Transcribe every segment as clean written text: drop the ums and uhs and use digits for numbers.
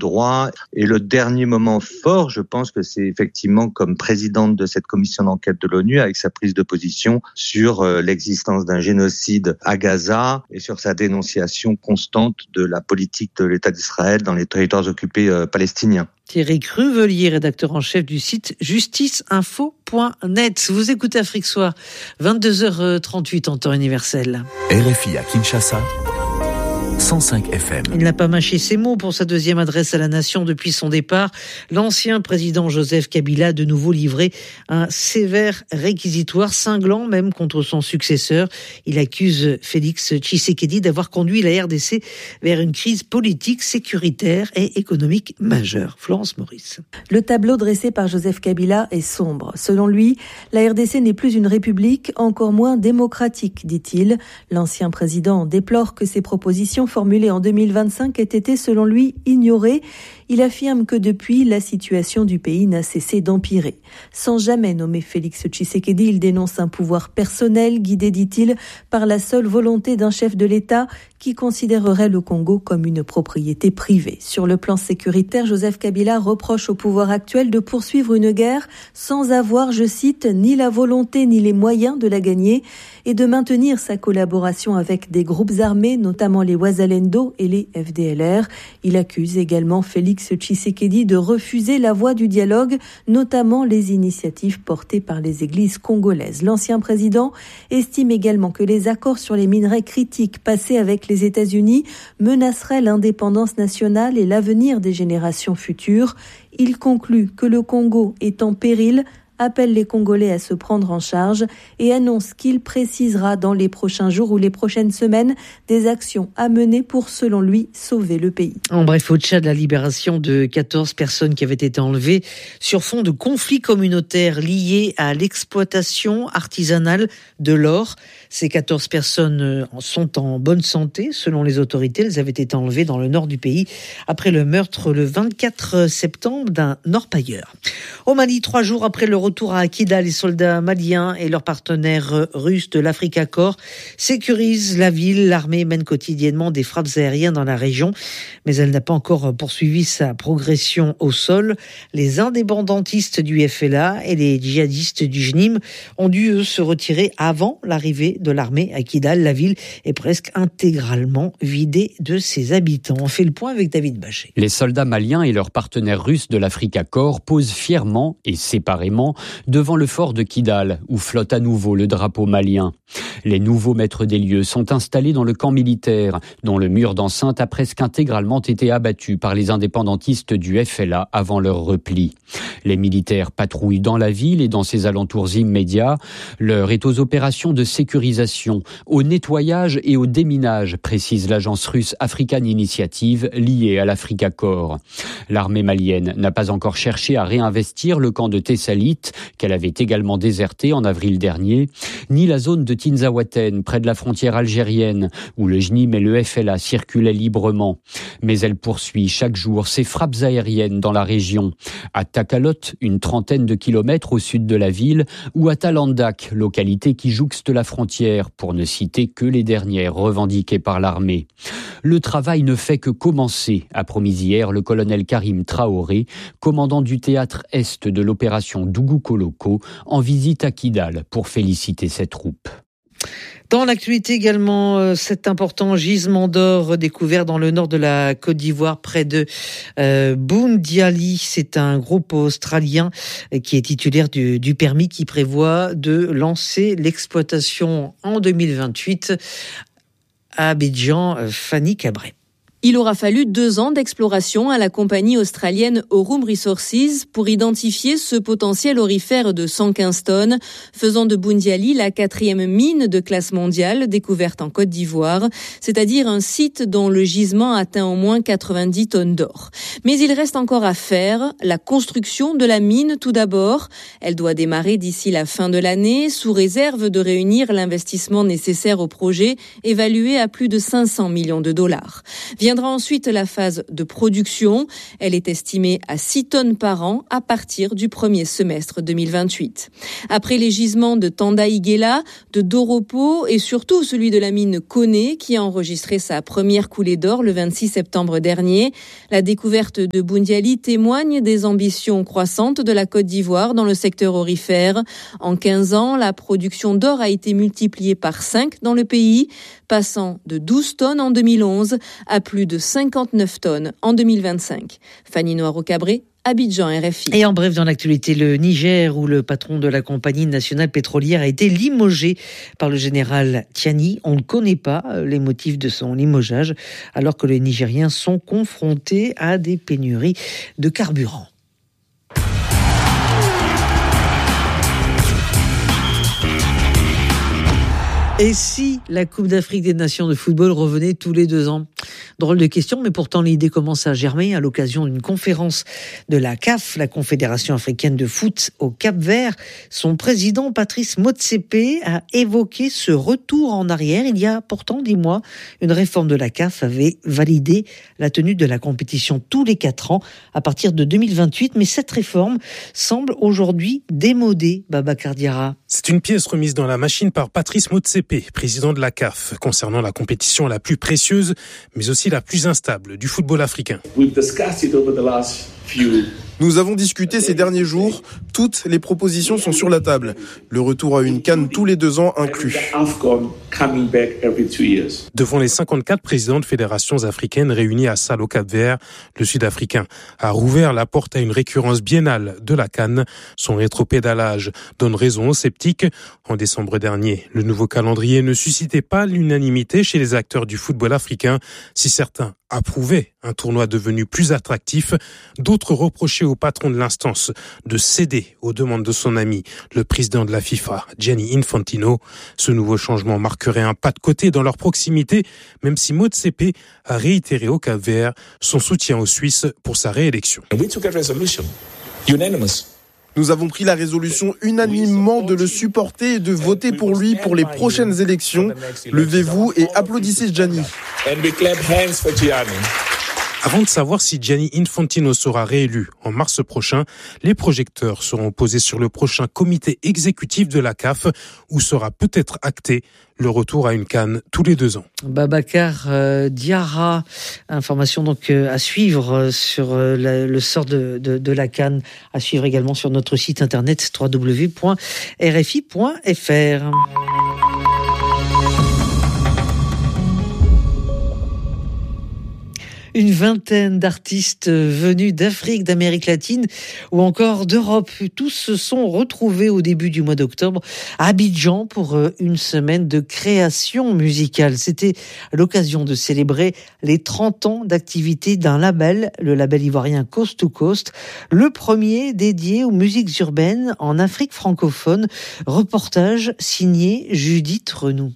droit. Et le dernier moment fort, je pense que c'est effectivement comme présidente de cette commission d'enquête de l'ONU, avec sa prise de position sur l'existence d'un génocide à Gaza et sur sa dénonciation constante de la politique de l'État d'Israël dans les territoires occupés palestiniens. Thierry Cruvelier, rédacteur en chef du site justiceinfo.net. Vous écoutez Afrique Soir, 22h38 en temps universel. RFI à Kinshasa, 105 FM. Il n'a pas mâché ses mots pour sa deuxième adresse à la nation depuis son départ. L'ancien président Joseph Kabila a de nouveau livré un sévère réquisitoire, cinglant même contre son successeur. Il accuse Félix Tshisekedi d'avoir conduit la RDC vers une crise politique, sécuritaire et économique majeure. Florence Maurice. Le tableau dressé par Joseph Kabila est sombre. Selon lui, la RDC n'est plus une république, encore moins démocratique, dit-il. L'ancien président déplore que ses propositions formulées en 2025 aient été, selon lui, ignorées. Il affirme que depuis, la situation du pays n'a cessé d'empirer. Sans jamais nommer Félix Tshisekedi, il dénonce un pouvoir personnel guidé, dit-il, par la seule volonté d'un chef de l'État qui considérerait le Congo comme une propriété privée. Sur le plan sécuritaire, Joseph Kabila reproche au pouvoir actuel de poursuivre une guerre sans avoir, je cite, ni la volonté ni les moyens de la gagner et de maintenir sa collaboration avec des groupes armés, notamment les Wazalendo et les FDLR. Il accuse également Félix Tshisekedi de refuser la voie du dialogue, notamment les initiatives portées par les églises congolaises. L'ancien président estime également que les accords sur les minerais critiques passés avec les États-Unis menaceraient l'indépendance nationale et l'avenir des générations futures. Il conclut que le Congo est en péril, appelle les Congolais à se prendre en charge et annonce qu'il précisera dans les prochains jours ou les prochaines semaines des actions à mener pour, selon lui, sauver le pays. En bref, au Tchad, la libération de 14 personnes qui avaient été enlevées sur fond de conflits communautaires liés à l'exploitation artisanale de l'or. Ces 14 personnes sont en bonne santé, selon les autorités. Elles avaient été enlevées dans le nord du pays après le meurtre le 24 septembre d'un orpailleur. Au Mali, 3 jours après le retour à Akida, les soldats maliens et leurs partenaires russes de l'Africa Corps sécurisent la ville. L'armée mène quotidiennement des frappes aériennes dans la région, mais elle n'a pas encore poursuivi sa progression au sol. Les indépendantistes du FLA et les djihadistes du JNIM ont dû, eux, se retirer avant l'arrivée de l'armée à Kidal. La ville est presque intégralement vidée de ses habitants. On fait le point avec David Bachet. Les soldats maliens et leurs partenaires russes de l'Africa Corps posent fièrement et séparément devant le fort de Kidal, où flotte à nouveau le drapeau malien. Les nouveaux maîtres des lieux sont installés dans le camp militaire, dont le mur d'enceinte a presque intégralement été abattu par les indépendantistes du FLA avant leur repli. Les militaires patrouillent dans la ville et dans ses alentours immédiats. L'heure est aux opérations de sécurisation, au nettoyage et au déminage, précise l'agence russe African Initiative liée à l'Africa Corps. L'armée malienne n'a pas encore cherché à réinvestir le camp de Tessalit, qu'elle avait également déserté en avril dernier, ni la zone de Tinzaouaten, près de la frontière algérienne, où le JNIM et le FLA circulaient librement. Mais elle poursuit chaque jour ses frappes aériennes dans la région. À Takalot, une trentaine de kilomètres au sud de la ville, ou à Talandak, localité qui jouxte la frontière, pour ne citer que les dernières revendiquées par l'armée. Le travail ne fait que commencer, a promis hier le colonel Karim Traoré, commandant du théâtre Est de l'opération Dougou-Koloko, en visite à Kidal pour féliciter ses troupes. Dans l'actualité également, cet important gisement d'or découvert dans le nord de la Côte d'Ivoire, près de Boundiali. C'est un groupe australien qui est titulaire du permis qui prévoit de lancer l'exploitation en 2028 à Abidjan. Fanny Cabret. Il aura fallu 2 ans d'exploration à la compagnie australienne Aurum Resources pour identifier ce potentiel aurifère de 115 tonnes, faisant de Boundiali la 4e mine de classe mondiale découverte en Côte d'Ivoire, c'est-à-dire un site dont le gisement atteint au moins 90 tonnes d'or. Mais il reste encore à faire, la construction de la mine tout d'abord. Elle doit démarrer d'ici la fin de l'année, sous réserve de réunir l'investissement nécessaire au projet, évalué à plus de 500 millions de dollars. Viendra ensuite la phase de production. Elle est estimée à 6 tonnes par an à partir du premier semestre 2028. Après les gisements de Tanda-Iguela, de Doropo et surtout celui de la mine Koné qui a enregistré sa première coulée d'or le 26 septembre dernier, la découverte de Boundiali témoigne des ambitions croissantes de la Côte d'Ivoire dans le secteur aurifère. En 15 ans, la production d'or a été multipliée par 5 dans le pays, passant de 12 tonnes en 2011 à plus de 59 tonnes en 2025. Fanny Noiro-Cabré, Abidjan, RFI. Et en bref, dans l'actualité, le Niger, où le patron de la compagnie nationale pétrolière a été limogé par le général Tiani. On ne connaît pas les motifs de son limogeage, alors que les Nigériens sont confrontés à des pénuries de carburant. Et si la Coupe d'Afrique des Nations de football revenait tous les 2 ans ? Drôle de question, mais pourtant l'idée commence à germer à l'occasion d'une conférence de la CAF, la Confédération africaine de foot au Cap-Vert. Son président, Patrice Motsepe, a évoqué ce retour en arrière. Il y a pourtant 10 mois, une réforme de la CAF avait validé la tenue de la compétition tous les 4 ans à partir de 2028. Mais cette réforme semble aujourd'hui démodée, Babacar Diarra. C'est une pièce remise dans la machine par Patrice Motsepe, président de la CAF, concernant la compétition la plus précieuse, mais aussi la plus instable du football africain. Nous avons discuté ces derniers jours, toutes les propositions sont sur la table. Le retour à une CAN tous les 2 ans inclus. Devant les 54 présidents de fédérations africaines réunis à Sal au Cap-Vert, le Sud-Africain a rouvert la porte à une récurrence biennale de la CAN. Son rétropédalage donne raison aux sceptiques. En décembre dernier, le nouveau calendrier ne suscitait pas l'unanimité chez les acteurs du football africain. Si certains approuvaient un tournoi devenu plus attractif, d'autres reprochaient au patron de l'instance de céder aux demandes de son ami, le président de la FIFA, Gianni Infantino. Ce nouveau changement marquerait un pas de côté dans leur proximité, même si Motsepe a réitéré au Cap-Vert son soutien aux Suisses pour sa réélection. Nous avons pris la résolution unanimement de le supporter et de voter pour lui pour les prochaines élections. Levez-vous et applaudissez Gianni. Avant de savoir si Gianni Infantino sera réélu en mars prochain, les projecteurs seront posés sur le prochain comité exécutif de la CAF où sera peut-être acté le retour à une CAN tous les 2 ans. Babacar Diarra, information donc à suivre sur le sort de la CAN, à suivre également sur notre site internet www.rfi.fr. Une vingtaine d'artistes venus d'Afrique, d'Amérique latine ou encore d'Europe. Tous se sont retrouvés au début du mois d'octobre à Abidjan pour une semaine de création musicale. C'était l'occasion de célébrer les 30 ans d'activité d'un label, le label ivoirien Coast to Coast, le premier dédié aux musiques urbaines en Afrique francophone. Reportage signé Judith Renoux.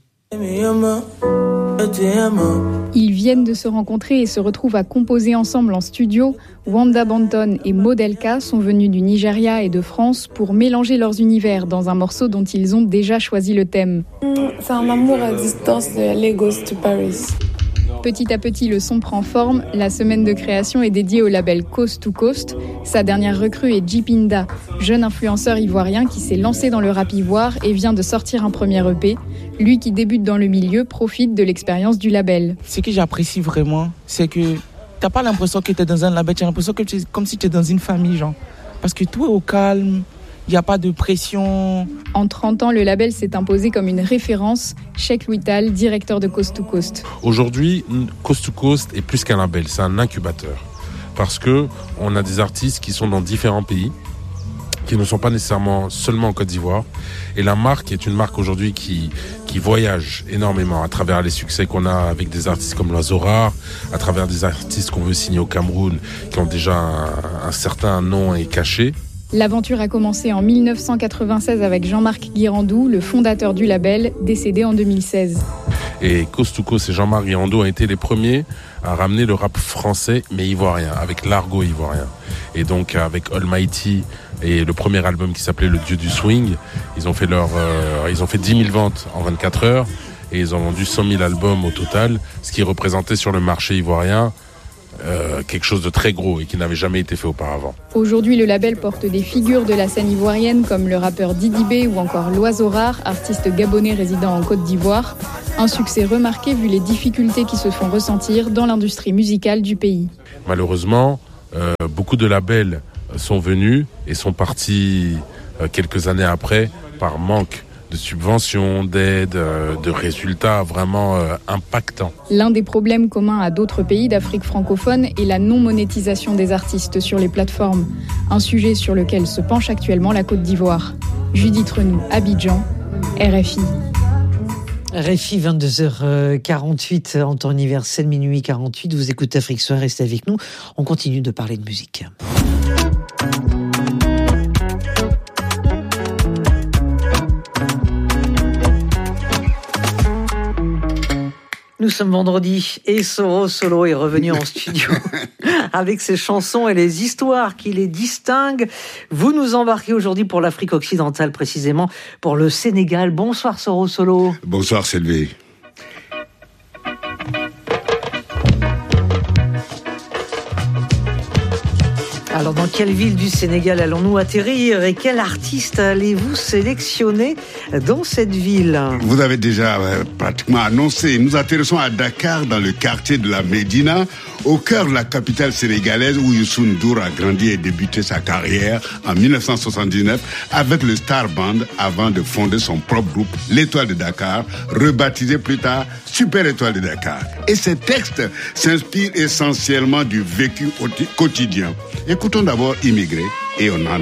Ils viennent de se rencontrer et se retrouvent à composer ensemble en studio. Wanda Banton et Modelka sont venus du Nigeria et de France pour mélanger leurs univers dans un morceau dont ils ont déjà choisi le thème. C'est un amour à distance de Lagos to Paris. Petit à petit, le son prend forme. La semaine de création est dédiée au label Coast to Coast. Sa dernière recrue est Jipinda, jeune influenceur ivoirien qui s'est lancé dans le rap ivoire et vient de sortir un premier EP. Lui qui débute dans le milieu profite de l'expérience du label. Ce que j'apprécie vraiment, c'est que t'as pas l'impression que t'es dans un label, t'as l'impression que c'est comme si t'es dans une famille, genre. Parce que tout est au calme. Il n'y a pas de pression. En 30 ans, le label s'est imposé comme une référence. Cheikh Louis Tall, directeur de Coast to Coast. Aujourd'hui, Coast to Coast est plus qu'un label, c'est un incubateur. Parce que on a des artistes qui sont dans différents pays, qui ne sont pas nécessairement seulement en Côte d'Ivoire. Et la marque est une marque aujourd'hui qui voyage énormément à travers les succès qu'on a avec des artistes comme l'Oiseau Rare, à travers des artistes qu'on veut signer au Cameroun, qui ont déjà un certain nom et cachet. L'aventure a commencé en 1996 avec Jean-Marc Guirandou, le fondateur du label, décédé en 2016. Et Coast to Coast et Jean-Marc Guirandou ont été les premiers à ramener le rap français, mais ivoirien, avec l'argot ivoirien. Et donc avec Almighty et le premier album qui s'appelait Le Dieu du Swing, ils ont fait 10 000 ventes en 24 heures. et ils ont vendu 100 000 albums au total, ce qui représentait sur le marché ivoirien quelque chose de très gros et qui n'avait jamais été fait auparavant. Aujourd'hui, le label porte des figures de la scène ivoirienne comme le rappeur Didi B ou encore L'Oiseau Rare, artiste gabonais résidant en Côte d'Ivoire. Un succès remarqué vu les difficultés qui se font ressentir dans l'industrie musicale du pays. Malheureusement, beaucoup de labels sont venus et sont partis quelques années après par manque de subventions, d'aides, de résultats vraiment impactants. L'un des problèmes communs à d'autres pays d'Afrique francophone est la non-monétisation des artistes sur les plateformes. Un sujet sur lequel se penche actuellement la Côte d'Ivoire. Judith Renou, Abidjan, RFI. RFI 22h48 en temps universel, minuit 48. Vous écoutez Afrique Soir, restez avec nous. On continue de parler de musique. Nous sommes vendredi et Soro Solo est revenu en studio avec ses chansons et les histoires qui les distinguent. Vous nous embarquez aujourd'hui pour l'Afrique occidentale, précisément pour le Sénégal. Bonsoir Soro Solo. Bonsoir Sylvie. Alors, dans quelle ville du Sénégal allons-nous atterrir et quel artiste allez-vous sélectionner dans cette ville ? Vous avez déjà pratiquement annoncé. Nous atterrissons à Dakar, dans le quartier de la Médina, au cœur de la capitale sénégalaise où Youssou N'Dour a grandi et débuté sa carrière en 1979 avec le Star Band avant de fonder son propre groupe, l'Étoile de Dakar, rebaptisé plus tard Super Étoile de Dakar. Et ces textes s'inspirent essentiellement du vécu quotidien. Écoutons d'abord Immigré et on en